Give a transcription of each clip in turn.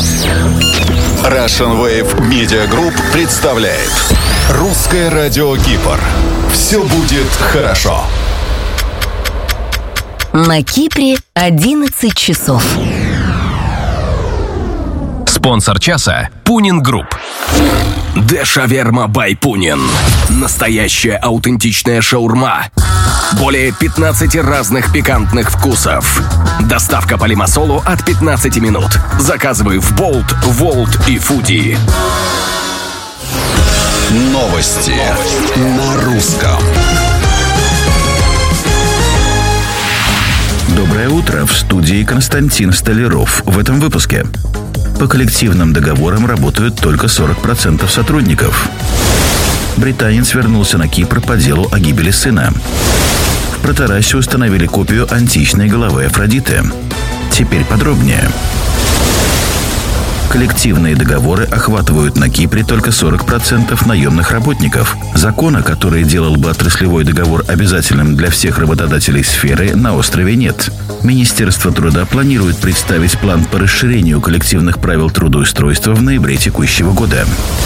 Russian Wave Media Group представляет Русское радио Кипр. Все будет хорошо. На Кипре 11 часов. Спонсор часа – Пунин Групп. Де Шаверма бай Пунин. Настоящая аутентичная шаурма. Более 15 разных пикантных вкусов. Доставка по Лимассолу от 15 минут. Заказывай в Болт, Волт и Фуди. Новости на русском. Доброе утро. В студии Константин Столяров. В этом выпуске. По коллективным договорам работают только 40% сотрудников. Британец вернулся на Кипр по делу о гибели сына. В Протарасе установили копию античной головы Афродиты. Теперь подробнее. Коллективные договоры охватывают на Кипре только 40% наемных работников. Закона, который делал бы отраслевой договор обязательным для всех работодателей сферы, на острове нет. Министерство труда планирует представить план по расширению коллективных правил трудоустройства в ноябре текущего года.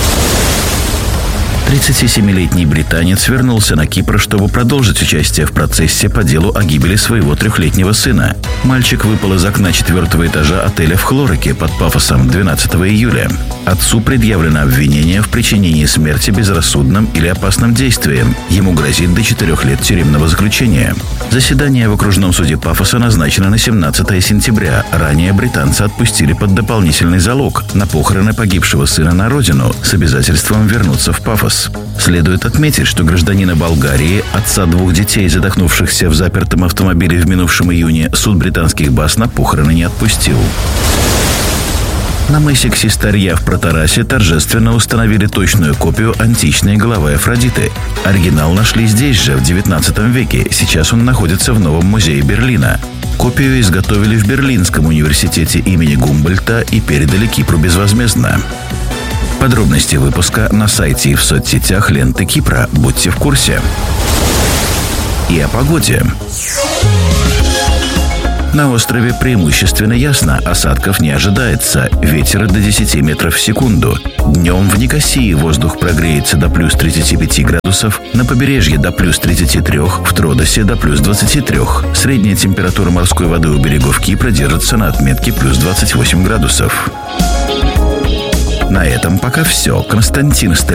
37-летний британец вернулся на Кипр, чтобы продолжить участие в процессе по делу о гибели своего 3-летнего сына. Мальчик выпал из окна 4-го этажа отеля в Хлорике под Пафосом 12 июля. Отцу предъявлено обвинение в причинении смерти безрассудным или опасным действием. Ему грозит до 4 лет тюремного заключения. Заседание в окружном суде Пафоса назначено на 17 сентября. Ранее британца отпустили под дополнительный залог на похороны погибшего сына на родину с обязательством вернуться в Пафос. Следует отметить, что гражданина Болгарии, отца 2 детей, задохнувшихся в запертом автомобиле в минувшем июне, суд британских баз на похороны не отпустил. На мысе Ксистарья в Протарасе торжественно установили точную копию античной головы Афродиты. Оригинал нашли здесь же, в 19 веке. Сейчас он находится в новом музее Берлина. Копию изготовили в Берлинском университете имени Гумбольдта и передали Кипру безвозмездно. Подробности выпуска на сайте и в соцсетях ленты Кипра. Будьте в курсе. И о погоде. На острове преимущественно ясно, осадков не ожидается, ветер до 10 метров в секунду. Днем в Никосии воздух прогреется до плюс 35 градусов, на побережье до плюс 33, в Тродосе до плюс 23. Средняя температура морской воды у берегов Кипра держится на отметке плюс 28 градусов. На этом пока все. Константин Столяров.